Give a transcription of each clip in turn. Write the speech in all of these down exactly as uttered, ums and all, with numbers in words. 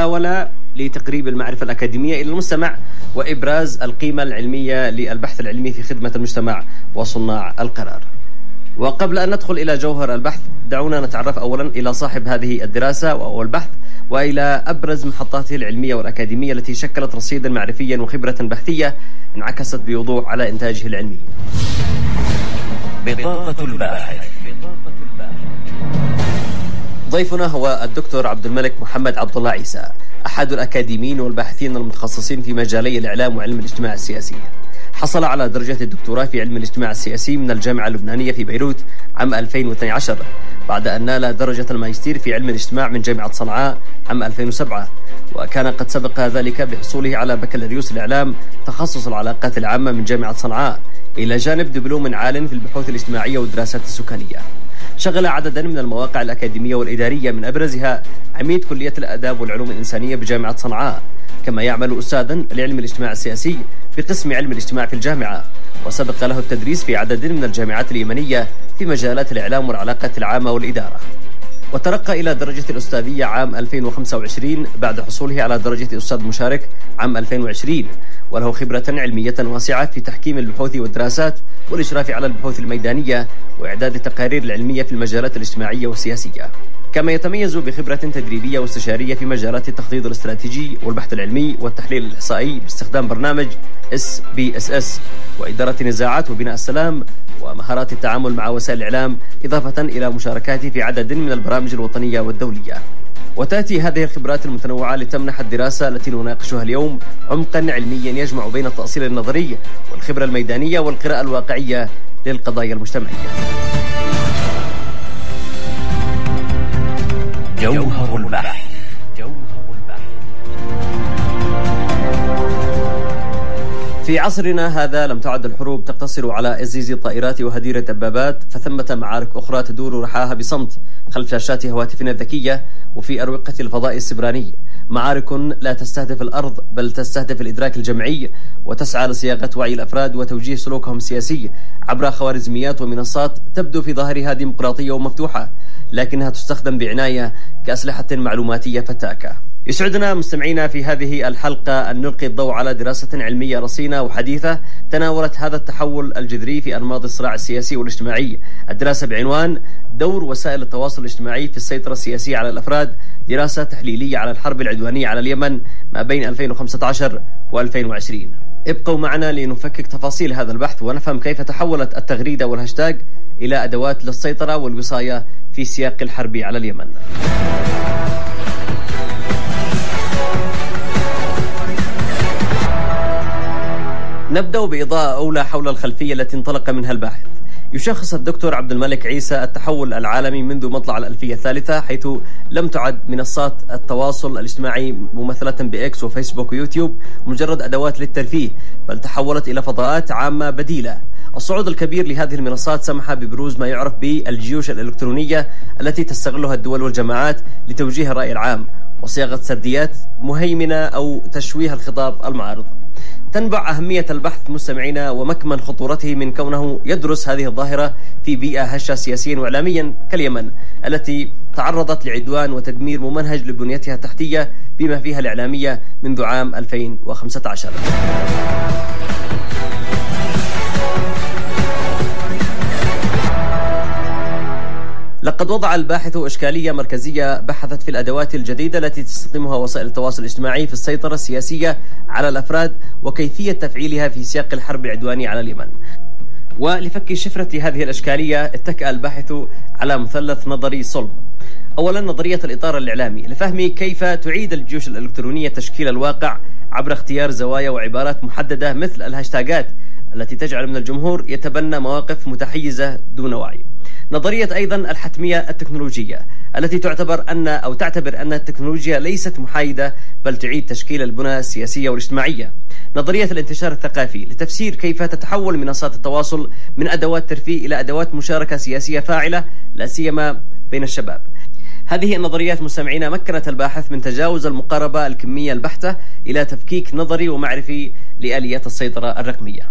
محاولة لتقريب المعرفة الأكاديمية إلى المستمع وإبراز القيمة العلمية للبحث العلمي في خدمة المجتمع وصناع القرار. وقبل أن ندخل إلى جوهر البحث دعونا نتعرف أولا إلى صاحب هذه الدراسة وهو البحث وإلى أبرز محطاته العلمية والأكاديمية التي شكلت رصيدا معرفيا وخبرة بحثية انعكست بوضوح على إنتاجه العلمي. بطاقة الباحث. ضيفنا هو الدكتور عبد الملك محمد عبد الله عيسى، أحد الأكاديميين والباحثين المتخصصين في مجالي الإعلام وعلم الاجتماع السياسي. حصل على درجة الدكتوراه في علم الاجتماع السياسي من الجامعة اللبنانية في بيروت عام ألفين واثني عشر، بعد أن نال درجة الماجستير في علم الاجتماع من جامعة صنعاء عام ألفين وسبعة، وكان قد سبق ذلك بحصوله على بكالوريوس الإعلام تخصص العلاقات العامة من جامعة صنعاء، إلى جانب دبلوم عال في البحوث الاجتماعية والدراسات السكانية. شغل عددا من المواقع الأكاديمية والإدارية، من أبرزها عميد كلية الآداب والعلوم الإنسانية بجامعة صنعاء، كما يعمل أستاذا لعلم الاجتماع السياسي بقسم علم الاجتماع في الجامعة، وسبق له التدريس في عدد من الجامعات اليمنية في مجالات الإعلام والعلاقات العامة والإدارة. وترقى إلى درجة الأستاذية عام ألفين وخمسة وعشرين بعد حصوله على درجة أستاذ مشارك عام ألفين وعشرين، وله خبرة علمية واسعة في تحكيم البحوث والدراسات والإشراف على البحوث الميدانية وإعداد التقارير العلمية في المجالات الاجتماعية والسياسية. كما يتميز بخبرة تدريبية واستشارية في مجالات التخطيط الاستراتيجي والبحث العلمي والتحليل الإحصائي باستخدام برنامج إس بي إس إس وإدارة النزاعات وبناء السلام ومهارات التعامل مع وسائل الإعلام، إضافة إلى مشاركاته في عدد من البرامج الوطنية والدولية. وتأتي هذه الخبرات المتنوعة لتمنح الدراسة التي نناقشها اليوم عمقا علميا يجمع بين التأصيل النظري والخبرة الميدانية والقراءة الواقعية للقضايا المجتمعية. جوهر البحث. في عصرنا هذا لم تعد الحروب تقتصر على إزيز الطائرات وهدير الدبابات، فثمة معارك أخرى تدور رحاها بصمت خلف شاشات هواتفنا الذكية وفي أروقة الفضاء السبراني، معارك لا تستهدف الأرض بل تستهدف الإدراك الجمعي وتسعى لصياغة وعي الأفراد وتوجيه سلوكهم السياسي عبر خوارزميات ومنصات تبدو في ظاهرها ديمقراطية ومفتوحة، لكنها تستخدم بعناية كأسلحة معلوماتية فتاكة. يسعدنا مستمعينا في هذه الحلقة أن نلقي الضوء على دراسة علمية رصينة وحديثة تناولت هذا التحول الجذري في أنماط الصراع السياسي والاجتماعي. الدراسة بعنوان دور وسائل التواصل الاجتماعي في السيطرة السياسية على الأفراد، دراسة تحليلية على الحرب العدوانية على اليمن ما بين ألفين وخمسة عشر وألفين وعشرين. ابقوا معنا لنفكك تفاصيل هذا البحث ونفهم كيف تحولت التغريدة والهاشتاج إلى أدوات للسيطرة والوصاية في سياق الحرب على اليمن. نبدأ بإضاءة أولى حول الخلفية التي انطلق منها الباحث. يشخص الدكتور عبد الملك عيسى التحول العالمي منذ مطلع الألفية الثالثة، حيث لم تعد منصات التواصل الاجتماعي ممثلة بإكس وفيسبوك ويوتيوب مجرد أدوات للترفيه، بل تحولت إلى فضاءات عامة بديلة. الصعود الكبير لهذه المنصات سمح ببروز ما يعرف بالجيوش الإلكترونية التي تستغلها الدول والجماعات لتوجيه الرأي العام وصياغة سرديات مهيمنة أو تشويه الخطاب المعارض. تنبع أهمية البحث مستمعينا ومكمن خطورته من كونه يدرس هذه الظاهرة في بيئة هشة سياسيا وإعلاميا كاليمن، التي تعرضت لعدوان وتدمير ممنهج لبنيتها التحتية بما فيها الإعلامية منذ عام ألفين وخمسة عشر. لقد وضع الباحث إشكالية مركزية بحثت في الأدوات الجديدة التي تستخدمها وسائل التواصل الاجتماعي في السيطرة السياسية على الأفراد وكيفية تفعيلها في سياق الحرب العدوانية على اليمن. ولفك شفرة هذه الإشكالية اتكأ الباحث على مثلث نظري صلب. أولا، نظرية الإطار الإعلامي لفهم كيف تعيد الجيوش الإلكترونية تشكيل الواقع عبر اختيار زوايا وعبارات محددة مثل الهاشتاجات التي تجعل من الجمهور يتبنى مواقف متحيزة دون وعي. نظرية أيضا الحتمية التكنولوجية التي تعتبر أن أو تعتبر أن التكنولوجيا ليست محايدة بل تعيد تشكيل البنى السياسية والاجتماعية. نظرية الانتشار الثقافي لتفسير كيف تتحول منصات التواصل من أدوات ترفيه إلى أدوات مشاركة سياسية فاعلة لا سيما بين الشباب. هذه النظريات مستمعين مكنت الباحث من تجاوز المقاربة الكمية البحتة إلى تفكيك نظري ومعرفي لآليات السيطرة الرقمية.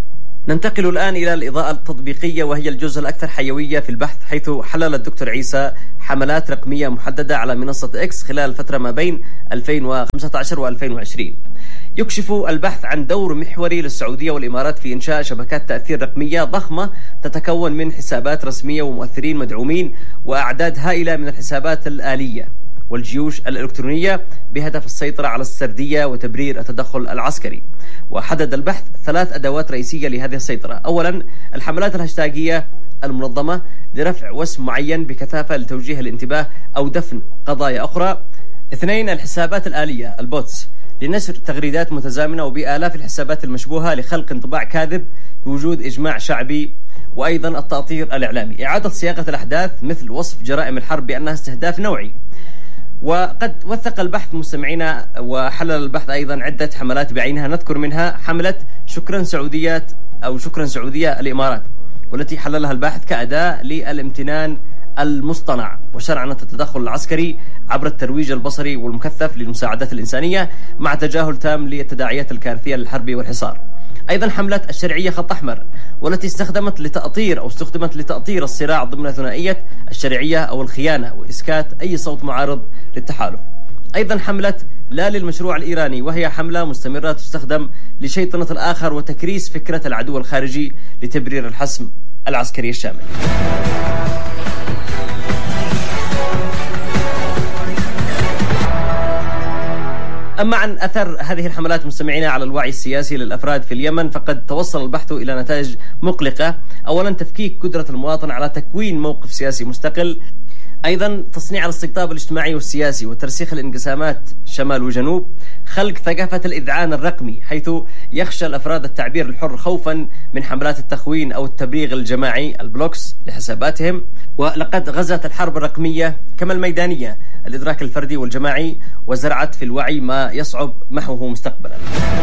ننتقل الآن إلى الإضاءة التطبيقية، وهي الجزء الأكثر حيوية في البحث، حيث حلل الدكتور عيسى حملات رقمية محددة على منصة إكس خلال الفترة ما بين ألفين وخمسة عشر وألفين وعشرين. يكشف البحث عن دور محوري للسعودية والإمارات في إنشاء شبكات تأثير رقمية ضخمة تتكون من حسابات رسمية ومؤثرين مدعومين وأعداد هائلة من الحسابات الآلية والجيوش الإلكترونية بهدف السيطرة على السردية وتبرير التدخل العسكري. وحدد البحث ثلاث أدوات رئيسية لهذه السيطرة. أولا، الحملات الهاشتاجية المنظمة لرفع وسم معين بكثافة لتوجيه الانتباه أو دفن قضايا أخرى. اثنين، الحسابات الآلية البوتس لنشر تغريدات متزامنة وبآلاف الحسابات المشبوهة لخلق انطباع كاذب بوجود إجماع شعبي. وأيضا التأطير الإعلامي، إعادة صياغة الأحداث مثل وصف جرائم الحرب بأنها استهداف نوعي. وقد وثق البحث مستمعينا وحلل البحث أيضا عدة حملات بعينها، نذكر منها حملة شكرا سعودية أو شكرا سعودية الإمارات، والتي حللها الباحث كأداة للامتنان المصطنع وشرعنة التدخل العسكري عبر الترويج البصري والمكثف للمساعدات الإنسانية مع تجاهل تام للتداعيات الكارثية للحرب والحصار. أيضا حملة الشرعية خط أحمر، والتي استخدمت لتأطير أو استخدمت لتأطير الصراع ضمن ثنائية الشرعية أو الخيانة وإسكات أي صوت معارض للتحالف. أيضا حملة لا للمشروع الإيراني، وهي حملة مستمرة تستخدم لشيطنة الآخر وتكريس فكرة العدو الخارجي لتبرير الحسم العسكري الشامل. أما عن أثر هذه الحملات مستمعينا على الوعي السياسي للأفراد في اليمن، فقد توصل البحث إلى نتائج مقلقة. أولا، تفكيك قدرة المواطن على تكوين موقف سياسي مستقل. أيضا تصنيع الاستقطاب الاجتماعي والسياسي وترسيخ الانقسامات شمال وجنوب. خلق ثقافة الإذعان الرقمي، حيث يخشى الأفراد التعبير الحر خوفا من حملات التخوين أو التبليغ الجماعي البلوكس لحساباتهم. ولقد غزت الحرب الرقمية كما الميدانية الإدراك الفردي والجماعي، وزرعت في الوعي ما يصعب محوه مستقبلا.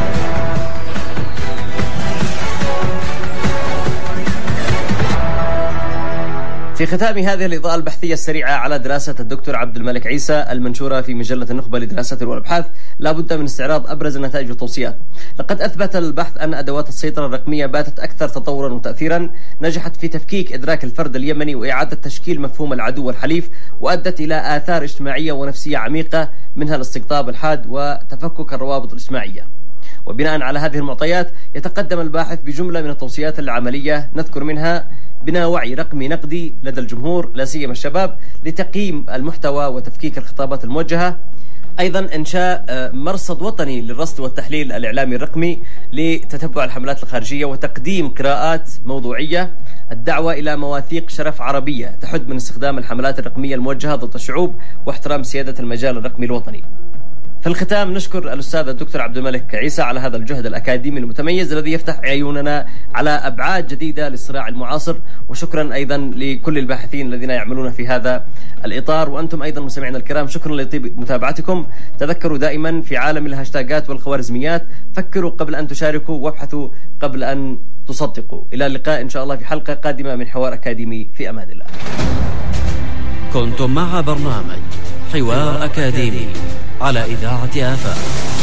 في ختام هذه الإضاءة البحثية السريعة على دراسة الدكتور عبد الملك عيسى المنشورة في مجلة النخبة لدراسات والأبحاث، لا بد من استعراض أبرز النتائج والتوصيات. لقد أثبت البحث أن أدوات السيطرة الرقمية باتت أكثر تطورا وتأثيرا، نجحت في تفكيك إدراك الفرد اليمني وإعادة تشكيل مفهوم العدو والحليف، وأدت إلى آثار اجتماعية ونفسية عميقة، منها الاستقطاب الحاد وتفكك الروابط الاجتماعية. وبناء على هذه المعطيات يتقدم الباحث بجملة من التوصيات العملية، نذكر منها بناء وعي رقمي نقدي لدى الجمهور لا سيما الشباب لتقييم المحتوى وتفكيك الخطابات الموجهة. أيضا إنشاء مرصد وطني للرصد والتحليل الإعلامي الرقمي لتتبع الحملات الخارجية وتقديم قراءات موضوعية. الدعوة إلى مواثيق شرف عربية تحد من استخدام الحملات الرقمية الموجهة ضد الشعوب واحترام سيادة المجال الرقمي الوطني. في الختام نشكر الأستاذ الدكتور عبد الملك عيسى على هذا الجهد الأكاديمي المتميز الذي يفتح عيوننا على أبعاد جديدة للصراع المعاصر، وشكرا أيضا لكل الباحثين الذين يعملون في هذا الإطار. وأنتم أيضا مستمعينا الكرام شكرا لطيب متابعتكم. تذكروا دائما في عالم الهاشتاجات والخوارزميات، فكروا قبل أن تشاركوا وابحثوا قبل أن تصدقوا. إلى اللقاء إن شاء الله في حلقة قادمة من حوار أكاديمي، في أمان الله. كنتم مع برنامج حوار أكاديمي على إذاعة آفاق.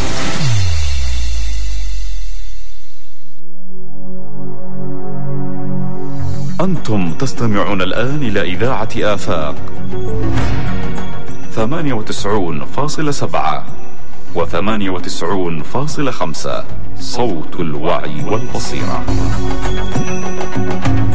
أنتم تستمعون الآن إلى إذاعة آفاق ثمانية وتسعين فاصلة سبعة وثمانية وتسعين فاصلة خمسة، صوت الوعي والبصيرة.